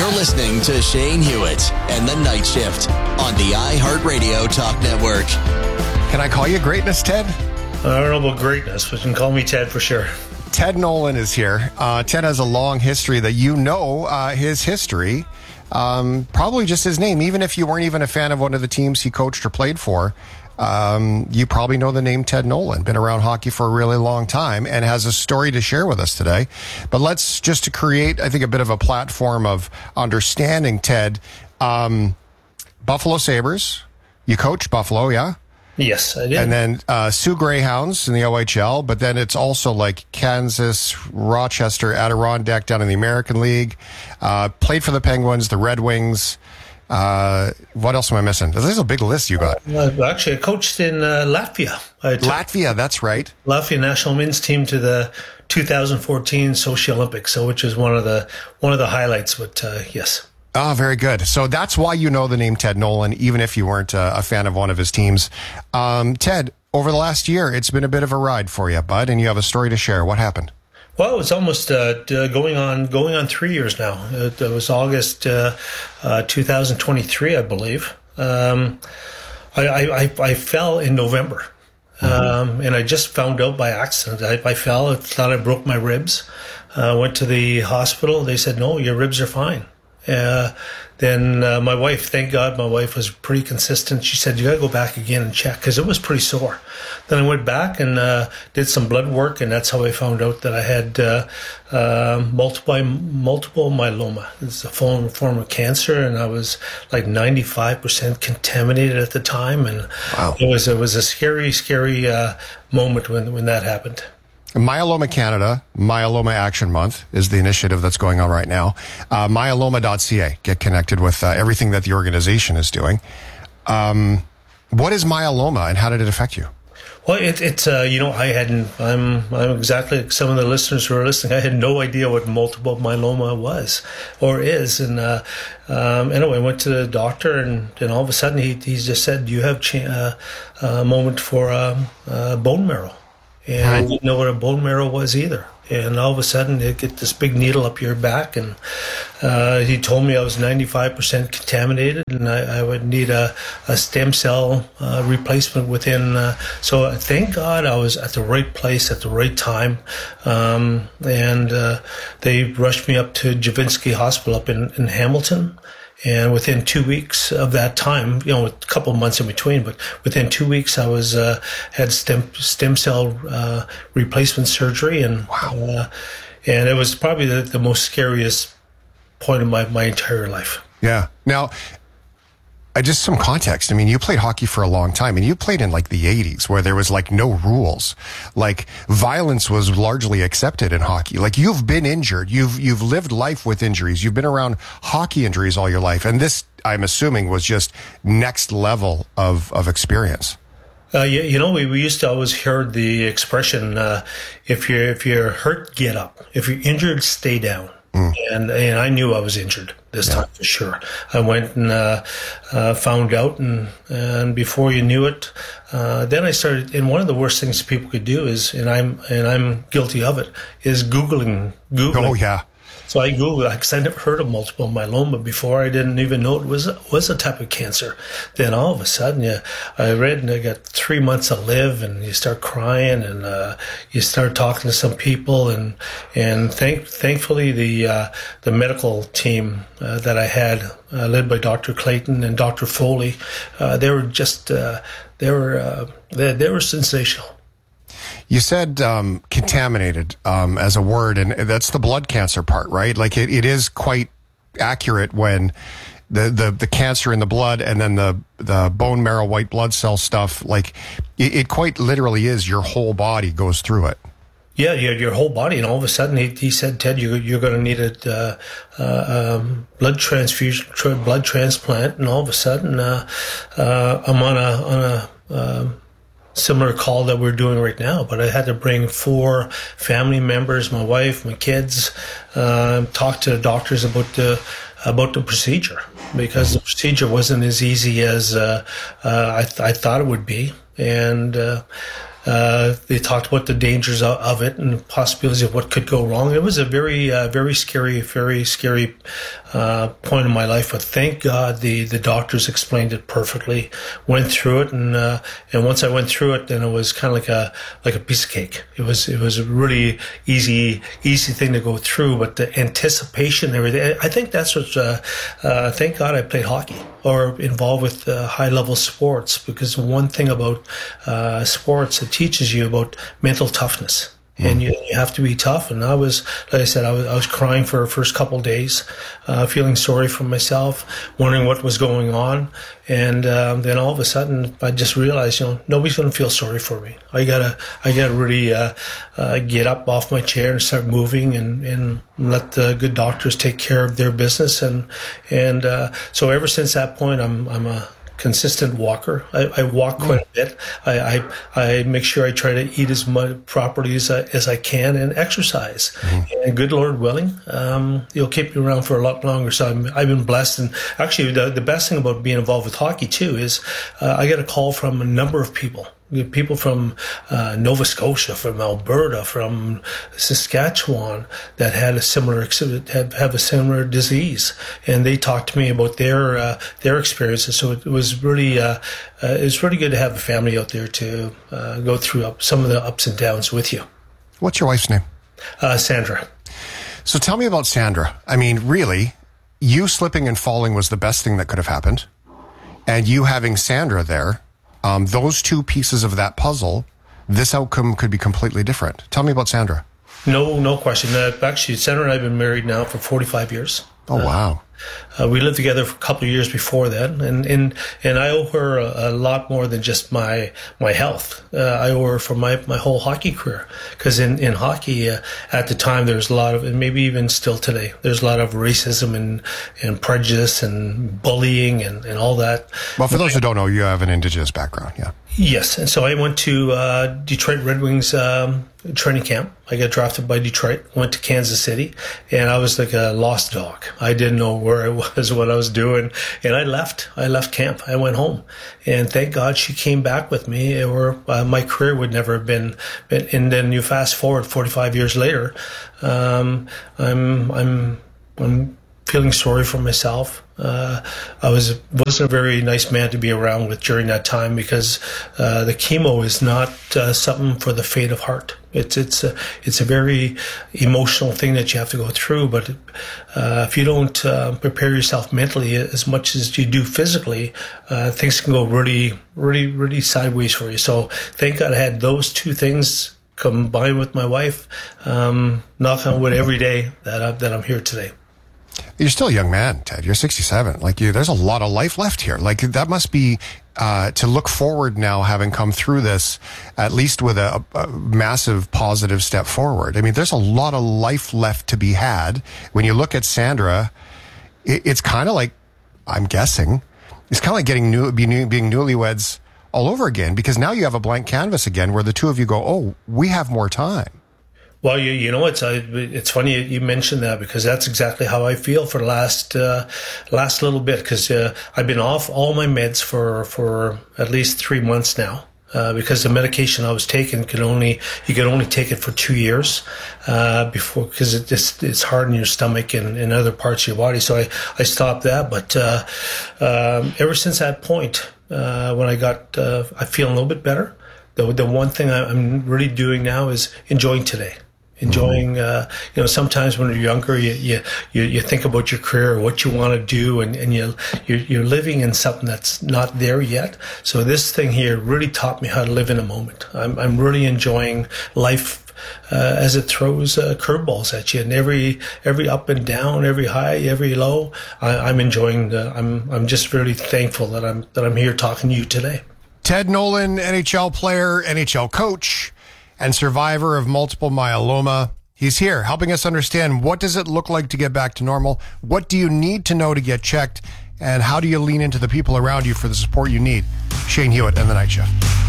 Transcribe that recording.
You're listening to Shane Hewitt and the Night Shift on the iHeartRadio Talk Network. Can I call you greatness, Ted? I don't know about greatness, but you can call me Ted for sure. Ted Nolan is here. Ted has a long history that you know his history. Probably just his name. Even if you weren't even a fan of one of the teams he coached or played for, you probably know the name Ted Nolan. Been around hockey for a really long time and has a story to share with us today. But let's just to create, I think, a bit of a platform of understanding Ted. Buffalo Sabres. You coached Buffalo, yeah? Yes, I did. And then Sioux Greyhounds in the OHL, but then it's also like Kansas, Rochester, Adirondack down in the American League. Played for the Penguins, the Red Wings. What else am I missing? This is a big list you got. Actually, I coached in Latvia. Latvia, that's right. Latvia national men's team to the 2014 Sochi Olympics, so which is one of the highlights. But yes. Oh, very good. So that's why you know the name Ted Nolan, even if you weren't a fan of one of his teams. Ted, over the last year, it's been a bit of a ride for you, bud, and you have a story to share. What happened? Well, it's almost going on 3 years now. It was August 2023, I believe. I fell in November, and I just found out by accident. I fell. I thought I broke my ribs. Went to the hospital. They said, no, your ribs are fine. Then my wife, thank God, my wife was pretty consistent. She said, you got to go back again and check because it was pretty sore. Then I went back and did some blood work, and that's how I found out that I had multiple myeloma. It's a form of cancer, and I was like 95% contaminated at the time. And wow. It was a scary moment when that happened. Myeloma Canada, Myeloma Action Month is the initiative that's going on right now. Myeloma.ca. Get connected with everything that the organization is doing. What is myeloma and how did it affect you? Well, it's I'm exactly like some of the listeners who are listening. I had no idea what multiple myeloma was or is. And anyway, I went to the doctor and all of a sudden he just said, you have a moment for bone marrow. And I didn't know what a bone marrow was either. And all of a sudden, they get this big needle up your back. And he told me I was 95% contaminated and I would need a stem cell replacement within. So thank God I was at the right place at the right time. And they rushed me up to Javinsky Hospital up in Hamilton. And within 2 weeks of that time, a couple of months in between, but within 2 weeks, I was had stem cell replacement surgery, and wow. And it was probably the most scariest point of my entire life. Yeah. Now, just some context. I mean, you played hockey for a long time, and you played in like the 80s where there was like no rules. Like violence was largely accepted in hockey. Like you've been injured. You've lived life with injuries. You've been around hockey injuries all your life. And this, I'm assuming, was just next level of experience. We used to always hear the expression, if you're hurt, get up. If you're injured, stay down. And I knew I was injured this time for sure. I went and found out, and before you knew it, then I started. And one of the worst things people could do is, and I'm guilty of it, is Googling. Oh yeah. So I Googled because I never heard of multiple myeloma before. I didn't even know it was a type of cancer. Then all of a sudden, I read and I got 3 months to live, and you start crying, and you start talking to some people, and thankfully the medical team that I had, led by Dr. Clayton and Dr. Foley, they were just they were sensational. You said contaminated as a word, and that's the blood cancer part, right? Like it is quite accurate when the cancer in the blood and then the bone marrow white blood cell stuff, like it quite literally is your whole body goes through it. Yeah, your whole body, and all of a sudden he said, Ted, you're going to need a blood transfusion, blood transplant, and all of a sudden I'm on a similar call that we're doing right now, but I had to bring 4 family members, my wife, my kids, talk to the doctors about the procedure, because the procedure wasn't as easy as I thought it would be. And they talked about the dangers of it and possibilities of what could go wrong. It was a very scary point in my life, but thank God the doctors explained it perfectly, went through it, and once I went through it, then it was kind of like a piece of cake. It was a really easy thing to go through, but the anticipation and everything, I think that's what, thank God I played hockey or involved with high level sports, because one thing about sports, it teaches you about mental toughness. And you have to be tough. And I was, like I said, I was crying for the first couple of days, feeling sorry for myself, wondering what was going on. And then all of a sudden, I just realized, nobody's going to feel sorry for me. I gotta really get up off my chair and start moving and let the good doctors take care of their business. And so ever since that point, I'm a consistent walker. I walk quite a bit. I make sure I try to eat as much properly as I can and exercise. And good Lord willing, you'll keep me around for a lot longer. So I've been blessed. And actually, the best thing about being involved with hockey too is I get a call from a number of people. People from Nova Scotia, from Alberta, from Saskatchewan that had a similar have a similar disease, and they talked to me about their experiences. So it was really good to have a family out there to go through some of the ups and downs with you. What's your wife's name? Sandra. So tell me about Sandra. I mean, really, you slipping and falling was the best thing that could have happened, and you having Sandra there. Those two pieces of that puzzle, this outcome could be completely different. Tell me about Sandra. No question. Actually, Sandra and I have been married now for 45 years. Oh, wow. We lived together for a couple of years before that, and I owe her a lot more than just my health. I owe her for my whole hockey career, because in hockey at the time there was a lot of, and maybe even still today, there's a lot of racism and prejudice and bullying and all that. Well, for those who don't know, you have an Indigenous background, yeah. Yes, and so I went to Detroit Red Wings training camp. I got drafted by Detroit, went to Kansas City, and I was like a lost dog. I didn't know where I was, what I was doing, and I left camp. I went home, and thank God she came back with me, or my career would never have been. And then you fast forward 45 years later, I'm feeling sorry for myself. I wasn't a very nice man to be around with during that time, because the chemo is not something for the faint of heart. It's a very emotional thing that you have to go through. But if you don't prepare yourself mentally as much as you do physically, things can go really, really, really sideways for you. So thank God I had those two things combined with my wife. Knock on wood every day that I'm here today. You're still a young man, Ted. You're 67. There's a lot of life left here. That must be to look forward now, having come through this, at least with a massive positive step forward. I mean, there's a lot of life left to be had. When you look at Sandra, it's kind of like, I'm guessing, it's kind of like being newlyweds all over again, because now you have a blank canvas again, where the two of you go, oh, we have more time. Well, you know, it's funny you mentioned that, because that's exactly how I feel for the last little bit, because I've been off all my meds for at least 3 months now, because the medication I was taking you could only take it for 2 years before, because it's hard in your stomach and other parts of your body. So I stopped that, but ever since that point, when I feel a little bit better. The one thing I'm really doing now is enjoying today. Enjoying, sometimes when you're younger, you think about your career or what you want to do, and you're living in something that's not there yet. So this thing here really taught me how to live in a moment. I'm really enjoying life as it throws curveballs at you, and every up and down, every high, every low. I'm enjoying. I'm just really thankful that I'm here talking to you today. Ted Nolan, NHL player, NHL coach, and survivor of multiple myeloma. He's here helping us understand, what does it look like to get back to normal? What do you need to know to get checked? And how do you lean into the people around you for the support you need? Shane Hewitt and The Night Shift.